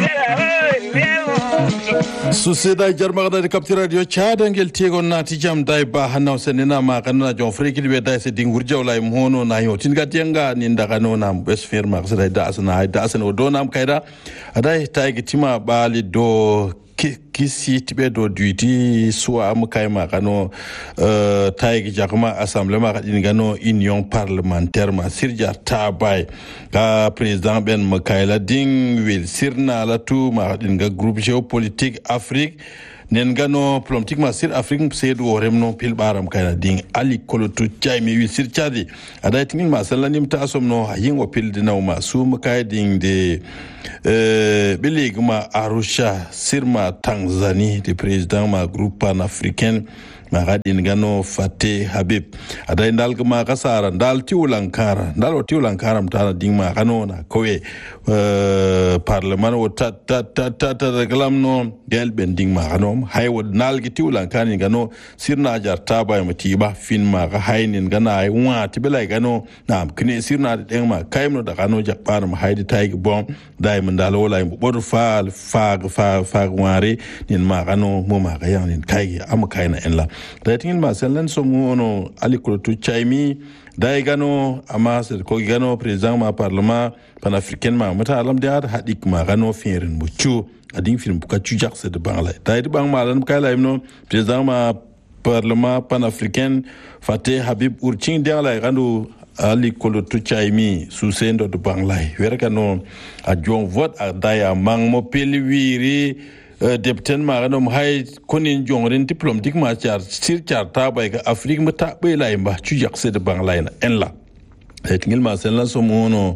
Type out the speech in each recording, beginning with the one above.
Susida jarmagda de kapti radio chada ngel tiego na tijam dai ba hanna senena ma kanna jon freki be dai se dingurja wala mono na yo tinga tianga ni ndaga no na bes firma sida da asna da asna odonam kaida adai taigi tima bali do kisi tibe do duty soit am kayma kano taigi jakma assemblement kadin gano union parlementaire ma sirja tabay ka president ben makaila ding wil sirna la tu ma kadin ga groupe géopolitique Afrique nen gano politique ma sir Afrique seedu remno pil baram kayna ding ali kolotu chaymi wil sir chadi ada tingin ma sallanim ta asomno yin o pil dinaw ma su makay ding de biligma Arusha sirma Tanzanie de président ma groupe panafricain ma gadin gano Fateh Habib ada ndalgma kasara ndal tiwlankara ndalo tiwlankara mtana ding ma gano na kowe parlement o ta glamno gel bending ma gano haywod nalgi tiwlankani gano sirna jar taba matiba fin ma ga haynin gana ay wa tibelay gano na kine sirna de ma kaymno da gano jakbar ma haydi taygi bom dai mandalo wala bodu fag ware nin ma gano mo ma ga yanin kaygi am kayna en la datin ma selen so mu ono alikolo tu chaymi dai gano amma ko gano president ma parlement panafricain ma mata alam da hadik ma gano firin buchu adin film buka chujak se de bangla dai de bang malan kala imno president ma parlement panafricain Fateh Habib urchin dia la gando ali kolo tu chaymi susendo de bangla werka no a jon vote a daya mang mo pelwiri deputen ma ganom hay konin jongren diplomatique ma char sir char ta bay ga Afrique mata bay lay ba chujak se de bangla en la etingil ma sen la somono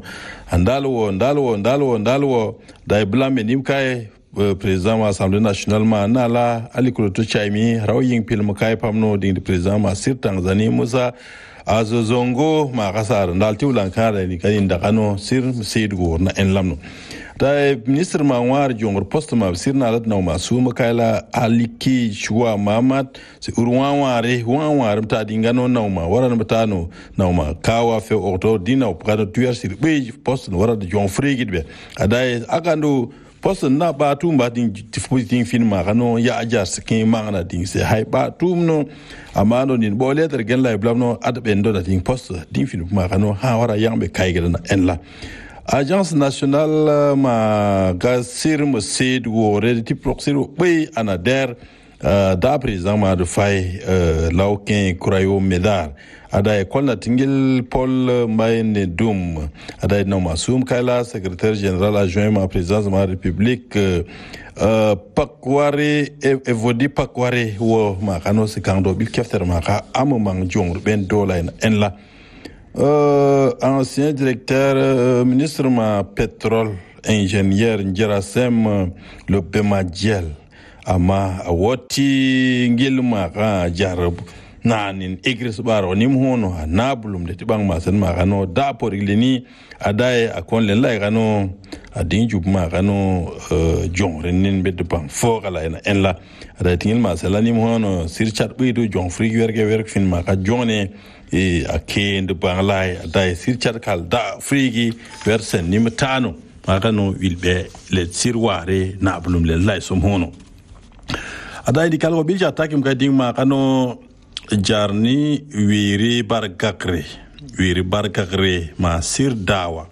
ndalwo dai blame nim kay président ma assemblée nationale ma nala ali kolo to chaymi rawing pil mo kay pamno ding président ma sir Tanzanie Musa azozongo ma kasar ndal tiwlankara ni kadin da kano sir seydgo na en lamno da ministre ma war jongor poste ma sir na lat no ma su makaila aliki shuwa mamad se urwan ware ta dingano no ma waran batano no ma kawa fe ordo dina prado tuer sir be poste no wara de jon frigid be adai agando poste na ba tumba ding dispositif fin ma kano ya ajar skin ma na ding se hay ba tumno amano nin bo letter gen lay blamno adbendo da ding poste ding fin ma kano ha wara yambe kaygena en la Agence nationale ma gasir mo sid wo rediti proxiro be anader da président ma de fay lauken kurayo medar ada école na tingil Paul Mayne Doum ada no masum kala secrétaire général adjoint ma présidence ma république pakware evodi pakware wo ma kano se kando bil kefter ma ka amang jong ben dola en la ancien directeur ministre ma pétrole ingénieur Njerasem le Bemadiel ama woti ngilma ka jarab nanin igris baro nim hono nabulum de tibang ma san ma kano da porilini adaye akon len lay kano adin jub ma kano jongrenin be de bang fo kala en la ada tingil ma salani hono sirchat bidu jong frigi werke fin ma ka jone e akende banglay adaye sirchat kal da frigi versen nim tano ma kano wilbe le sirware nabulum len lay som hono adaye di kalgo bilja takim ga ding ma kano jarni wiri bargakre ma sir dawa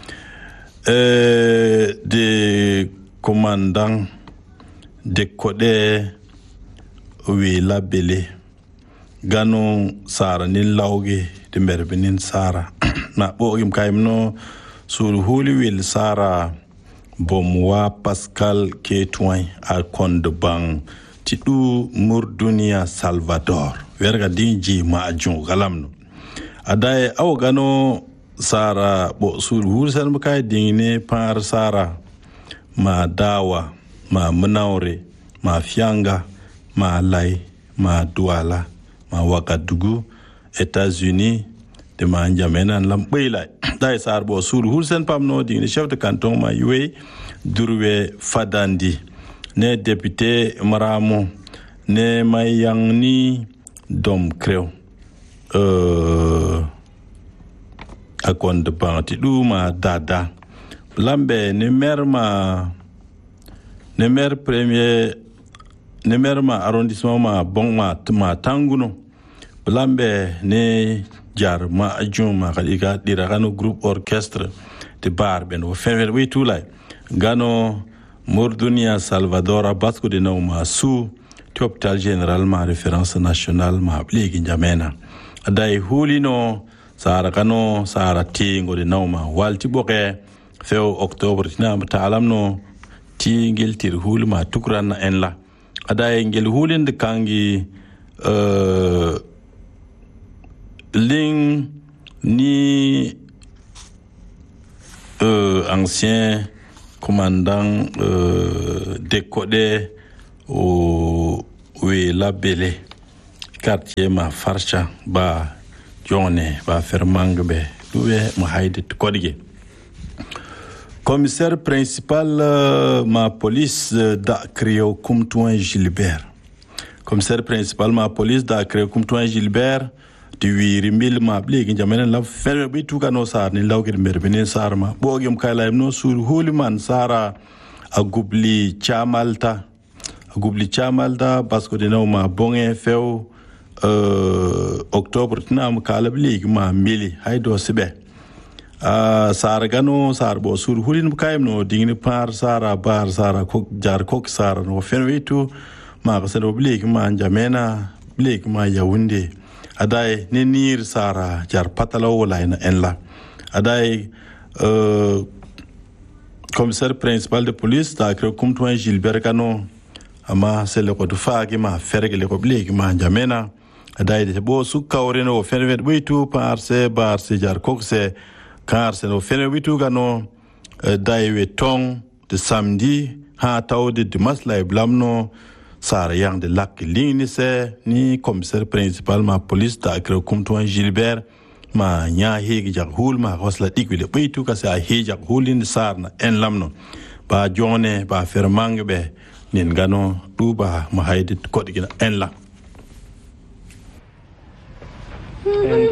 de commandant de kode wi labele gano sara ni lawge de merbinin sara na bogim kaymno sur huli wil sara bomwa Pascal Ketouin al konde bang tidu Murdunia Salvador werga dinji ma ajun galamno adaye awgano sara bo sul hursan bakay dingine par sara ma dawa ma munawre ma fianga ma lay ma douala ma wagadugu États-Unis de ma njamena lam beylay day sar bo sul hursan pamno dingine chef de canton ma yuwe durwe fadandi ne député Maramo ne mayangni dom creo akon de parti duma dada lambe ne merma maire ma arrondissement ma bon ma tanguno blambe ne jar ma ajum ma kaliga diragano groupe orchestre de bar ben wo fever we tulay gano mordunia salvador basco de no ma su hôpital général ma référence nationale ma blegi njamena adai hulino sara kano sara tingo de no ma walti boke feo octobre tina talam no tingel tir hulma tukran en la adai ngel hulin de kangi ling ni ancien commandant décodé au la Bélé quartier ma farcha ba jone ba fermangbe duwe ma hayde kodige commissaire principal ma police da Creo Kumtouan Gilbert commissaire principal ma police da Creo Kumtouan Gilbert di wiri mil ma blegi jamene la ferbe bi tuka no sar ni lawgir merbene sarma bogem kala no sur huliman sara agubli chamalta basko de no ma bonge feo octobre tinam kala blegi ma mili haydo sibe sar gano sar bo sur hulin kayem no dingni par sara bar sara kok jar kok sara no ferbe tu ma kasero blegi ma jamena blegi ma yawunde adai nenir sara jar patalo wala en la adai commissaire principal de police da Creo Kumtouan Gilbert Kano ama sele ko dufaagi ma fergele ko blegi ma jamena adai de bo su kawreno fervet buitu parse barse jar kokse karse no fervitu gano dai we tong de samedi ha tawde de masla blamno sara yang de lak lingni se ni commissaire principal ma police da Creo Kumtouan Gilbert ma nya hegi jak hul ma hosla dikwile beitu ka sa hejak hulin sarna en lamno ba jone ba fermangbe nin gano duba ma hayde kodigina en la And